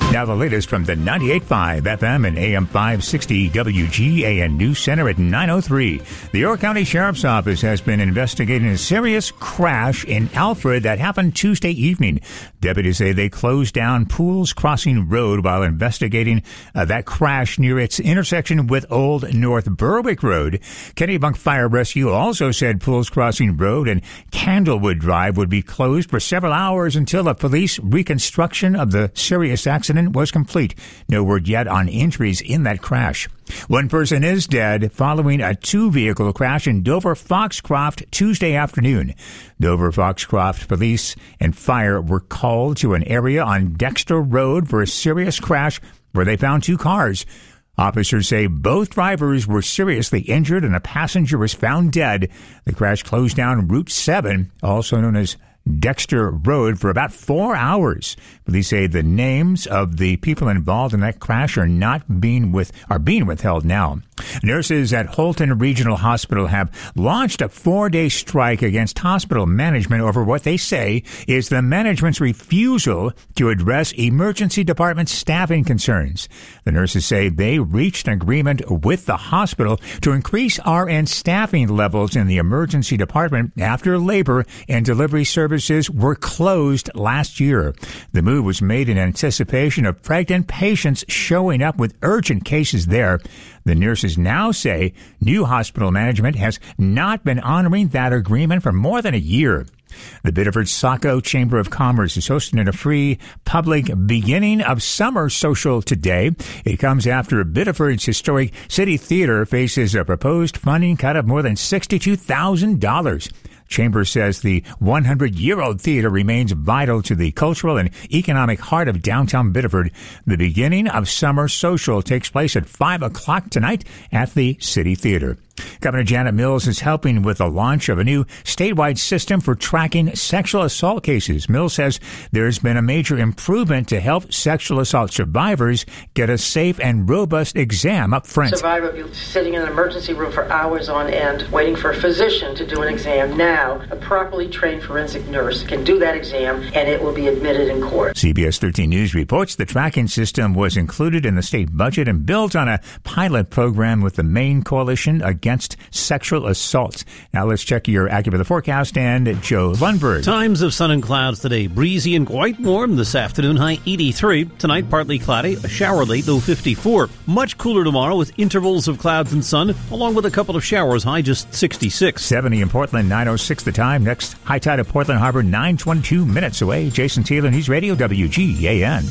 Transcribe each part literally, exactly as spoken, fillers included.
Now the latest from the ninety-eight point five F M and A M five sixty W G A N News Center at nine oh three. The York County Sheriff's Office has been investigating a serious crash in Alfred that happened Tuesday evening. Deputies say they closed down Pools Crossing Road while investigating uh, that crash near its intersection with Old North Berwick Road. Kennebunk Fire Rescue also said Pools Crossing Road and Candlewood Drive would be closed for several hours until a police reconstruction of the serious accident was complete. No word yet on injuries in that crash. One person is dead following a two-vehicle crash in Dover Foxcroft Tuesday afternoon. Dover Foxcroft police and fire were called to an area on Dexter Road for a serious crash where they found two cars. Officers say both drivers were seriously injured and a passenger was found dead. The crash closed down Route seven, also known as Dexter Road, for about four hours. Police say the names of the people involved in that crash are not being with are being withheld now. Nurses at Holton Regional Hospital have launched a four-day strike against hospital management over what they say is the management's refusal to address emergency department staffing concerns. The nurses say they reached an agreement with the hospital to increase R N staffing levels in the emergency department after labor and delivery services were closed last year. The move was made in anticipation of pregnant patients showing up with urgent cases there. The nurses now say new hospital management has not been honoring that agreement for more than a year. The Biddeford Saco Chamber of Commerce is hosting a free public beginning of summer social today. It comes after Biddeford's historic City Theater faces a proposed funding cut of more than sixty-two thousand dollars. Chamber says the hundred-year-old theater remains vital to the cultural and economic heart of downtown Biddeford. The beginning of summer social takes place at five o'clock tonight at the City Theater. Governor Janet Mills is helping with the launch of a new statewide system for tracking sexual assault cases. Mills says there's been a major improvement to help sexual assault survivors get a safe and robust exam up front. Survivor will be sitting in an emergency room for hours on end, waiting for a physician to do an exam. Now, a properly trained forensic nurse can do that exam, and it will be admitted in court. C B S thirteen News reports the tracking system was included in the state budget and built on a pilot program with the Maine Coalition Against Against sexual assault. Now let's check your AccuWeather forecast and Joe Lundberg. Times of sun and clouds today. Breezy and quite warm this afternoon, high eighty-three. Tonight, partly cloudy, a shower late, low fifty-four. Much cooler tomorrow with intervals of clouds and sun, along with a couple of showers, high just sixty-six. seventy in Portland, nine oh six the time. Next, high tide at Portland Harbor, nine twenty-two minutes away. Jason Taylor, News Radio, W G A N.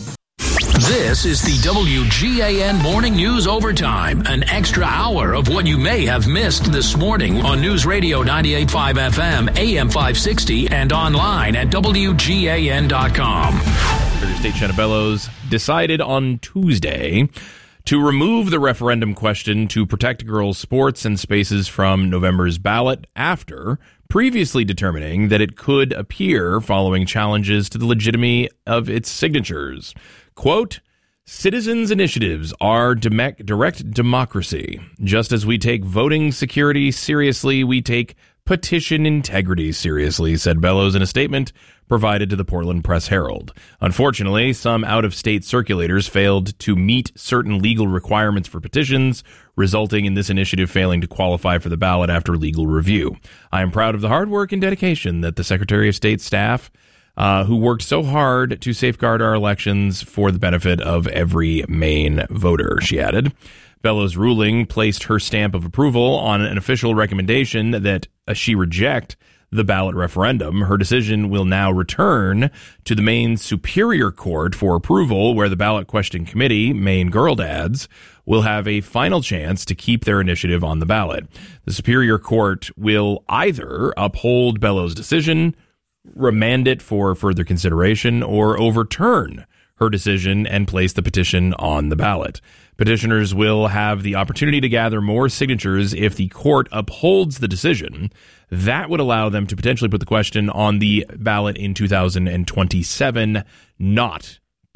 This is the W G A N Morning News Overtime, an extra hour of what you may have missed this morning on News Radio ninety-eight point five F M, A M five sixty, and online at W G A N dot com. Secretary of State Shanna Bellows decided on Tuesday to remove the referendum question to protect girls' sports and spaces from November's ballot after previously determining that it could appear following challenges to the legitimacy of its signatures. Quote, citizens' initiatives are dem- direct democracy. Just as we take voting security seriously, we take petition integrity seriously, said Bellows in a statement provided to the Portland Press-Herald. Unfortunately, some out-of-state circulators failed to meet certain legal requirements for petitions, resulting in this initiative failing to qualify for the ballot after legal review. I am proud of the hard work and dedication that the Secretary of State's staff Uh, who worked so hard to safeguard our elections for the benefit of every Maine voter, she added. Bellows' ruling placed her stamp of approval on an official recommendation that uh, she reject the ballot referendum. Her decision will now return to the Maine Superior Court for approval, where the ballot question committee, Maine Girl Dads, will have a final chance to keep their initiative on the ballot. The Superior Court will either uphold Bellows' decision, remand it for further consideration, or overturn her decision and place the petition on the ballot. Petitioners will have the opportunity to gather more signatures if the court upholds the decision. That would allow them to potentially put the question on the ballot in two thousand twenty-seven, not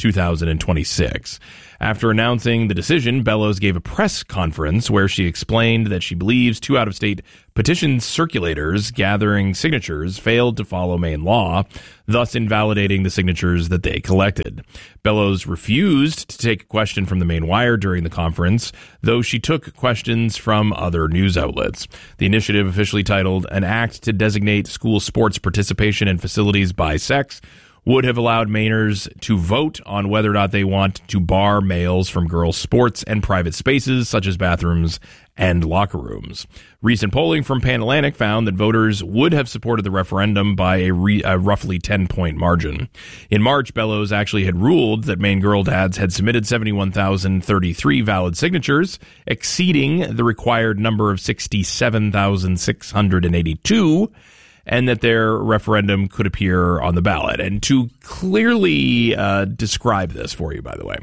two thousand twenty-six. After announcing the decision, Bellows gave a press conference where she explained that she believes two out-of-state petition circulators gathering signatures failed to follow Maine law, thus invalidating the signatures that they collected. Bellows refused to take a question from the Maine Wire during the conference, though she took questions from other news outlets. The initiative, officially titled An Act to Designate School Sports Participation in Facilities by Sex, would have allowed Mainers to vote on whether or not they want to bar males from girls' sports and private spaces, such as bathrooms and locker rooms. Recent polling from Pan Atlantic found that voters would have supported the referendum by a, re- a roughly ten-point margin. In March, Bellows actually had ruled that Maine Girl Dads had submitted seventy-one thousand thirty-three valid signatures, exceeding the required number of sixty-seven thousand six hundred eighty-two, and that their referendum could appear on the ballot. And to clearly uh, describe this for you, by the way,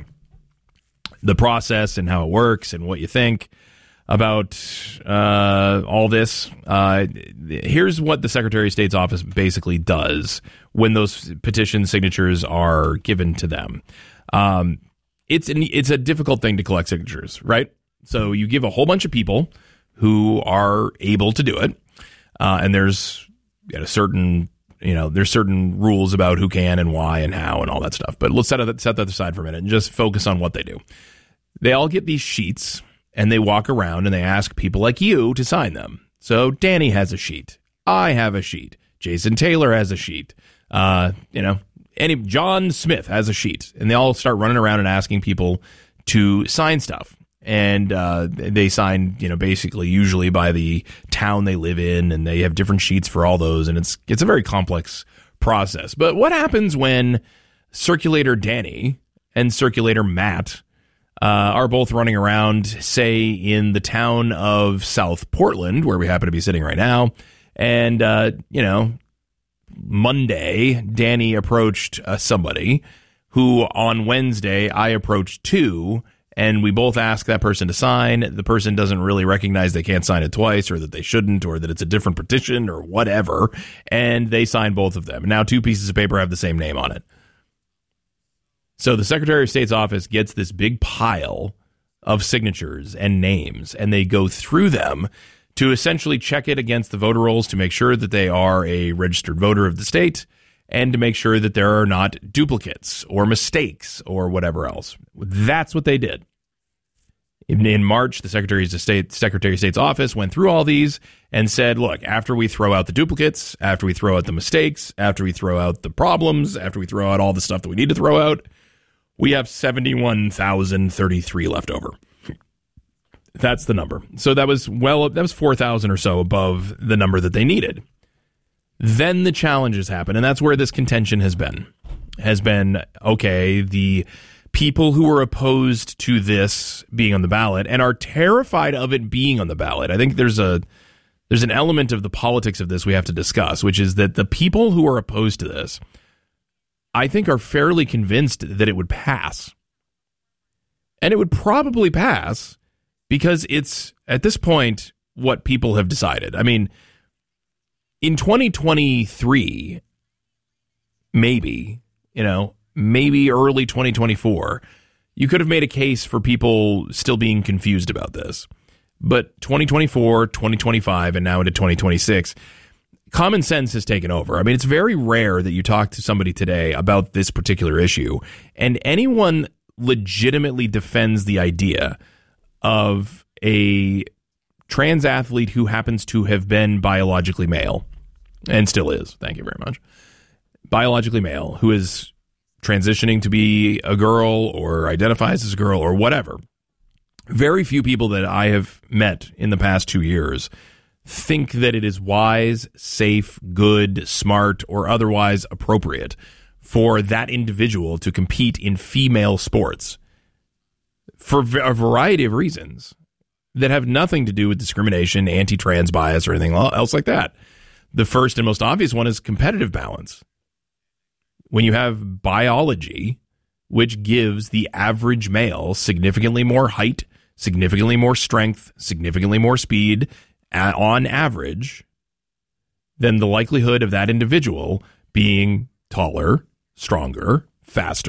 the process and how it works and what you think about uh, all this, uh, here's what the Secretary of State's office basically does when those petition signatures are given to them. Um, it's an, it's a difficult thing to collect signatures, right? So you give a whole bunch of people who are able to do it, uh, and there's At a certain, you know, there's certain rules about who can and why and how and all that stuff. But let's set that, set that aside for a minute and just focus on what they do. They all get these sheets and they walk around and they ask people like you to sign them. So Danny has a sheet. I have a sheet. Jason Taylor has a sheet. Uh, you know, any John Smith has a sheet. And they all start running around and asking people to sign stuff. And uh, they sign, you know, basically usually by the town they live in, and they have different sheets for all those, and it's it's a very complex process. But what happens when Circulator Danny and Circulator Matt uh, are both running around, say, in the town of South Portland, where we happen to be sitting right now, and, uh, you know, Monday, Danny approached uh, somebody who on Wednesday I approached too, and we both ask that person to sign. The person doesn't really recognize they can't sign it twice, or that they shouldn't, or that it's a different petition or whatever. And they sign both of them. Now two pieces of paper have the same name on it. So the Secretary of State's office gets this big pile of signatures and names, and they go through them to essentially check it against the voter rolls to make sure that they are a registered voter of the state, and to make sure that there are not duplicates or mistakes or whatever else. That's what they did. In, in March, the Secretary of State, Secretary of State's office went through all these and said, look, after we throw out the duplicates, after we throw out the mistakes, after we throw out the problems, after we throw out all the stuff that we need to throw out, we have seventy-one thousand thirty-three left over. That's the number. So that was, well, that was four thousand or so above the number that they needed. Then the challenges happen, and that's where this contention has been. Has been, okay, the people who are opposed to this being on the ballot and are terrified of it being on the ballot. I think there's a there's an element of the politics of this we have to discuss, which is that the people who are opposed to this, I think, are fairly convinced that it would pass. And it would probably pass because it's, at this point, what people have decided. I mean, in twenty twenty-three, maybe, you know, maybe early twenty twenty-four, you could have made a case for people still being confused about this. But twenty twenty-four, twenty twenty-five, and now into twenty twenty-six, common sense has taken over. I mean, it's very rare that you talk to somebody today about this particular issue, and anyone legitimately defends the idea of a trans athlete who happens to have been biologically male, and still is, thank you very much, biologically male, who is transitioning to be a girl or identifies as a girl or whatever. Very few people that I have met in the past two years think that it is wise, safe, good, smart, or otherwise appropriate for that individual to compete in female sports for a variety of reasons that have nothing to do with discrimination, anti-trans bias, or anything else like that. The first and most obvious one is competitive balance. When you have biology, which gives the average male significantly more height, significantly more strength, significantly more speed on average, then the likelihood of that individual being taller, stronger, faster,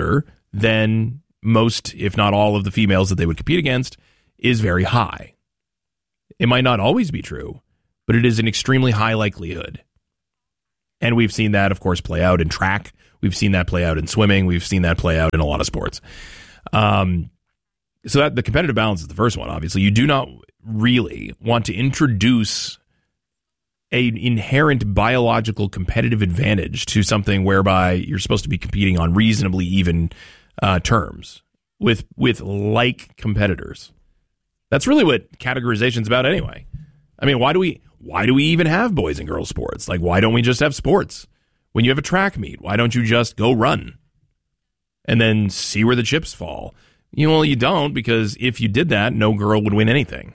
than most, if not all, of the females that they would compete against is very high. It might not always be true, but it is an extremely high likelihood. And we've seen that, of course, play out in track. We've seen that play out in swimming. We've seen that play out in a lot of sports. Um, so that the competitive balance is the first one, obviously. You do not really want to introduce an inherent biological competitive advantage to something whereby you're supposed to be competing on reasonably even uh, terms with with like competitors. That's really what categorization is about anyway. I mean, why do we why do we even have boys and girls sports? Like, why don't we just have sports? When you have a track meet, why don't you just go run and then see where the chips fall? You know, well, you don't, because if you did that, no girl would win anything.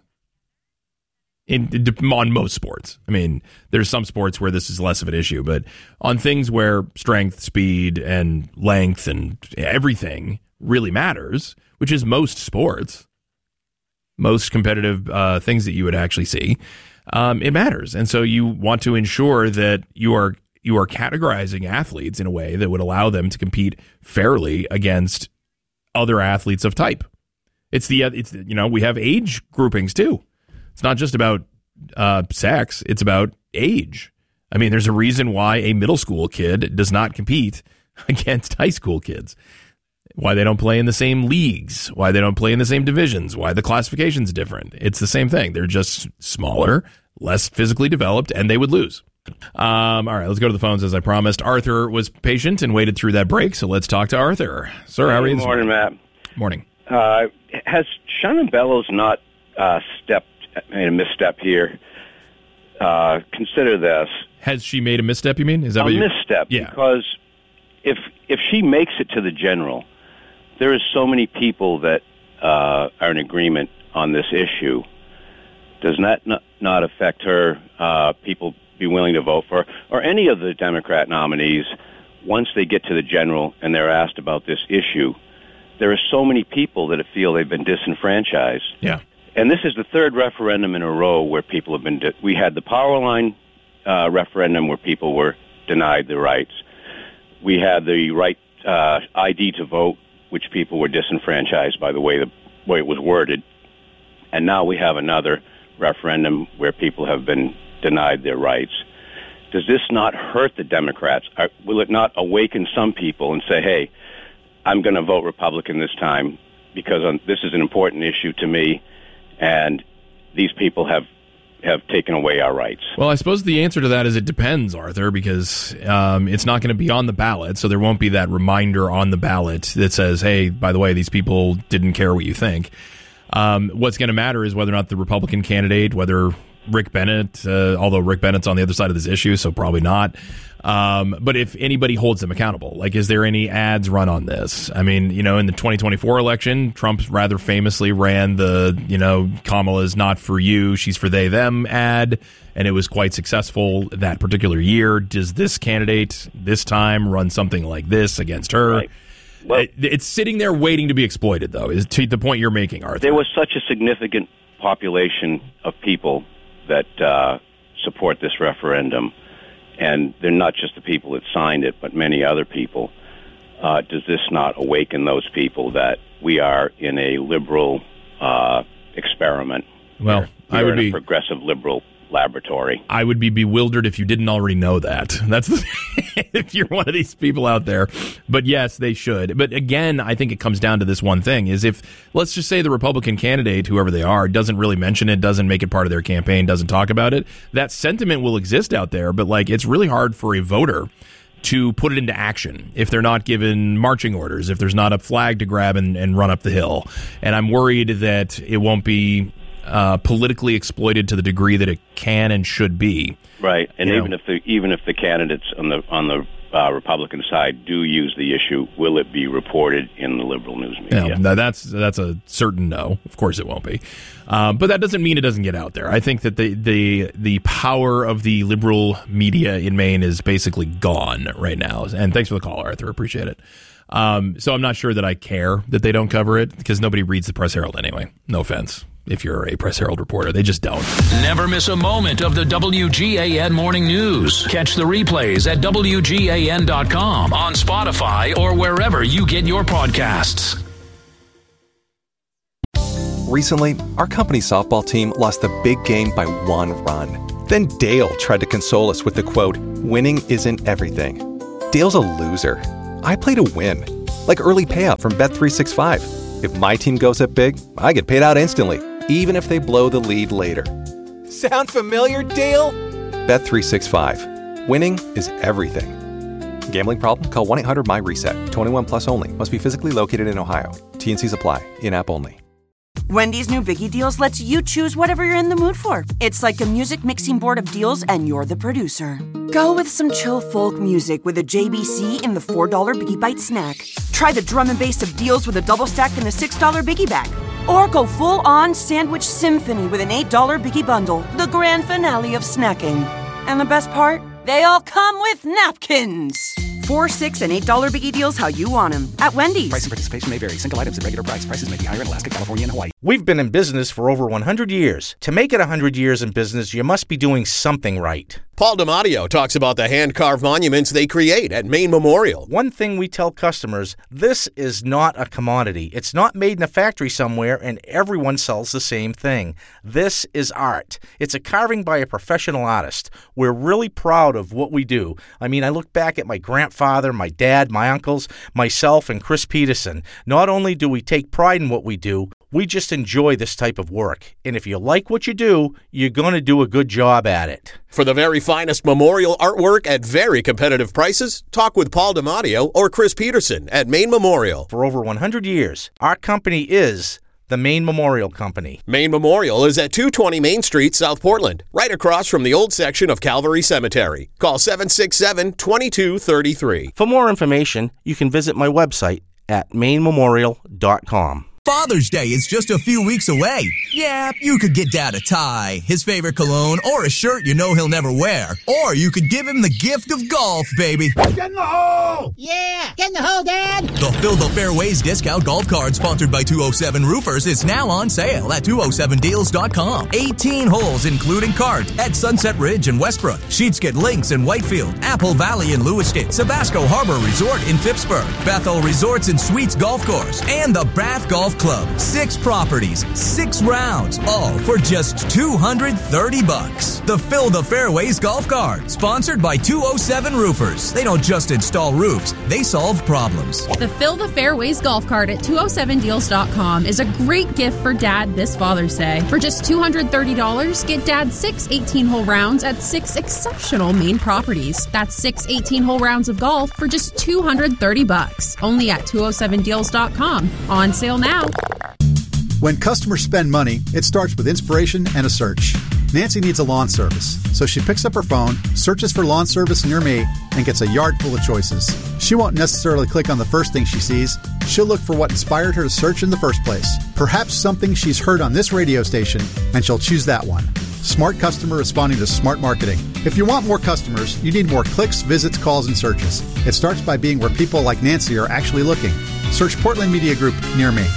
In, on most sports. I mean, there's some sports where this is less of an issue, but on things where strength, speed, and length and everything really matters, which is most sports, most competitive uh, things that you would actually see, um, it matters. And so you want to ensure that you are you are categorizing athletes in a way that would allow them to compete fairly against other athletes of type. It's the it's you know we have age groupings too. It's not just about uh, sex. It's about age. I mean, there's a reason why a middle school kid does not compete against high school kids. Why they don't play in the same leagues. Why they don't play in the same divisions. Why the classification's different. It's the same thing. They're just smaller, less physically developed, and they would lose. Um, all right, let's go to the phones as I promised. Arthur was patient and waited through that break, so let's talk to Arthur. Sir, how are you? Good morning, Matt. Morning. Uh, has Shannon Bellows not uh, stepped made a misstep here? Uh, consider this. Has she made a misstep, you mean? Is that a what you... misstep, yeah. Because if if she makes it to the general, there is so many people that uh, are in agreement on this issue. Does that not, not affect her? Uh, people be willing to vote for her? Or any of the Democrat nominees, once they get to the general and they're asked about this issue, there are so many people that feel they've been disenfranchised. Yeah. And this is the third referendum in a row where people have been... Di- we had the power line uh, referendum where people were denied their rights. We had the right uh, I D to vote, which people were disenfranchised by the way the way it was worded. And now we have another referendum where people have been denied their rights. Does this not hurt the Democrats? Are, will it not awaken some people and say, hey, I'm going to vote Republican this time because um, this is an important issue to me, and these people have have taken away our rights? Well, I suppose the answer to that is it depends, Arthur, because um, it's not going to be on the ballot, so there won't be that reminder on the ballot that says, hey, by the way, these people didn't care what you think. Um, what's going to matter is whether or not the Republican candidate, whether Rick Bennett, uh, although Rick Bennett's on the other side of this issue, so probably not. Um, but if anybody holds them accountable, like, is there any ads run on this? I mean, you know, in the twenty twenty-four election, Trump rather famously ran the, you know, Kamala's not for you, she's for they, them ad, and it was quite successful that particular year. Does this candidate this time run something like this against her? Right. Well, it, it's sitting there waiting to be exploited, though, is to the point you're making, Arthur. There was such a significant population of people that uh, support this referendum, and they're not just the people that signed it, but many other people. Uh, does this not awaken those people that we are in a liberal uh, experiment? Well, We're, I would in be a progressive liberal laboratory. I would be bewildered if you didn't already know that. That's the, if you're one of these people out there. But yes, they should. But again, I think it comes down to this one thing: is if, let's just say, the Republican candidate, whoever they are, doesn't really mention it, doesn't make it part of their campaign, doesn't talk about it, that sentiment will exist out there. But like, it's really hard for a voter to put it into action if they're not given marching orders, if there's not a flag to grab and, and run up the hill. And I'm worried that it won't be Uh, politically exploited to the degree that it can and should be. Right, and You even know. if the even if the candidates on the on the uh, Republican side do use the issue, will it be reported in the liberal news media? Yeah, no, that's that's a certain no. Of course, it won't be. Um, but that doesn't mean it doesn't get out there. I think that the the the power of the liberal media in Maine is basically gone right now. And thanks for the call, Arthur. Appreciate it. Um, so I'm not sure that I care that they don't cover it because nobody reads the Press Herald anyway. No offense if you're a Press Herald reporter. They just don't. Never miss a moment of the W G A N Morning News. Catch the replays at W G A N dot com, on Spotify, or wherever you get your podcasts. Recently, our company's softball team lost the big game by one run. Then Dale tried to console us with the quote, "Winning isn't everything." Dale's a loser. I play to win. Like early payout from Bet three sixty-five. If my team goes up big, I get paid out instantly, even if they blow the lead later. Sound familiar, Dale? Bet three sixty-five. Winning is everything. Gambling problem? Call one eight hundred M Y reset. twenty-one plus only. Must be physically located in Ohio. T and C's apply. In-app only. Wendy's new Biggie Deals lets you choose whatever you're in the mood for. It's like a music mixing board of deals, and you're the producer. Go with some chill folk music with a J B C in the four dollar Biggie Bite snack. Try the drum and bass of deals with a double stack in the six dollar Biggie Bag. Or go full-on sandwich symphony with an eight dollar Biggie Bundle, the grand finale of snacking. And the best part? They all come with napkins. Four, six, and eight dollar Biggie Deals how you want them at Wendy's. Price and participation may vary. Single items at regular price. Prices may be higher in Alaska, California, and Hawaii. We've been in business for over one hundred years. To make it one hundred years in business, you must be doing something right. Paul DiMatteo talks about the hand-carved monuments they create at Maine Memorial. One thing we tell customers, this is not a commodity. It's not made in a factory somewhere and everyone sells the same thing. This is art. It's a carving by a professional artist. We're really proud of what we do. I mean, I look back at my grandfather, my dad, my uncles, myself, and Chris Peterson. Not only do we take pride in what we do, we just enjoy this type of work. And if you like what you do, you're going to do a good job at it. For the very finest memorial artwork at very competitive prices, talk with Paul DiMatteo or Chris Peterson at Maine Memorial. For over one hundred years, our company is the Maine Memorial Company. Maine Memorial is at two twenty Main Street, South Portland, right across from the old section of Calvary Cemetery. Call seven six seven, two two three three. For more information, you can visit my website at maine memorial dot com. Father's Day is just a few weeks away. Yeah, you could get Dad a tie, his favorite cologne, or a shirt you know he'll never wear. Or you could give him the gift of golf, baby. Get in the hole! Yeah, get in the hole, Dad! The Fill the Fairways discount golf card sponsored by two oh seven Roofers is now on sale at two oh seven deals dot com. eighteen holes including cart at Sunset Ridge in Westbrook, Sheetsket Links in Whitefield, Apple Valley in Lewiston, Sabasco Harbor Resort in Phippsburg, Bethel Resorts and Suites Golf Course, and the Bath Golf Club. Six properties, six rounds, all for just two hundred thirty bucks. The Fill the Fairways golf cart, sponsored by two oh seven Roofers. They don't just install roofs, they solve problems. The Fill the Fairways golf cart at two oh seven deals dot com is a great gift for Dad this Father's Day. For just two hundred thirty dollars, get Dad six eighteen-hole rounds at six exceptional Maine properties. That's six eighteen-hole rounds of golf for just two hundred thirty bucks. Only at two oh seven deals dot com. On sale now. When customers spend money, it starts with inspiration and a search. Nancy needs a lawn service, so she picks up her phone, searches for lawn service near me, and gets a yard full of choices. She won't necessarily click on the first thing she sees. She'll look for what inspired her to search in the first place. Perhaps something she's heard on this radio station, and she'll choose that one. Smart customer responding to smart marketing. If you want more customers, you need more clicks, visits, calls, and searches. It starts by being where people like Nancy are actually looking. Search Portland Media Group near me.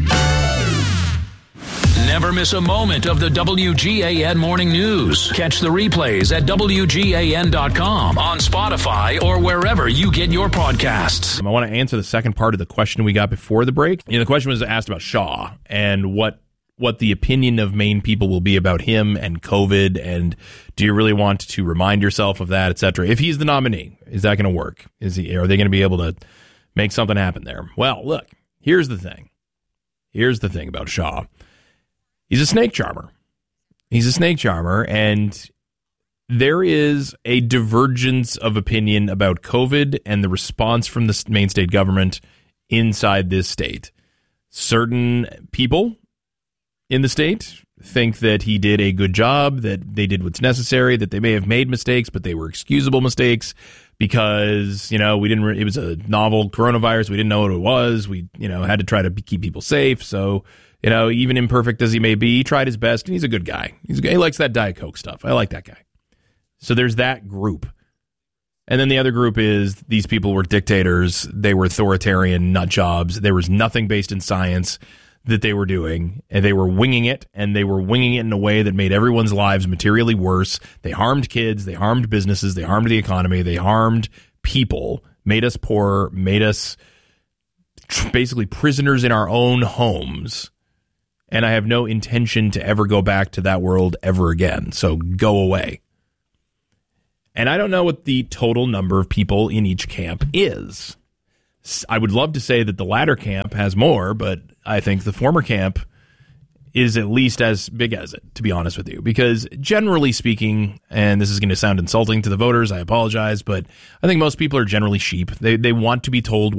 Never miss a moment of the W G A N Morning News. Catch the replays at W G A N dot com, on Spotify, or wherever you get your podcasts. I want to answer the second part of the question we got before the break. You know, the question was asked about Shaw and what what the opinion of Maine people will be about him and COVID, and do you really want to remind yourself of that, et cetera. If he's the nominee, is that going to work? Is he? Are they going to be able to make something happen there? Well, look, here's the thing. Here's the thing about Shaw. He's a snake charmer. He's a snake charmer, and there is a divergence of opinion about COVID and the response from the Maine state government inside this state. Certain people in the state think that he did a good job, that they did what's necessary, that they may have made mistakes, but they were excusable mistakes because, you know, we didn't, re- it was a novel coronavirus. We didn't know what it was. We, you know, had to try to keep people safe. So, you know, even imperfect as he may be, he tried his best, and he's a good guy. He's a guy. He likes that Diet Coke stuff. I like that guy. So there's that group. And then the other group is these people were dictators. They were authoritarian nut jobs. There was nothing based in science that they were doing, and they were winging it, and they were winging it in a way that made everyone's lives materially worse. They harmed kids. They harmed businesses. They harmed the economy. They harmed people, made us poorer, made us basically prisoners in our own homes. And I have no intention to ever go back to that world ever again. So go away. And I don't know what the total number of people in each camp is. I would love to say that the latter camp has more, but I think the former camp is at least as big as it, to be honest with you. Because generally speaking, and this is going to sound insulting to the voters, I apologize, but I think most people are generally sheep. They they want to be told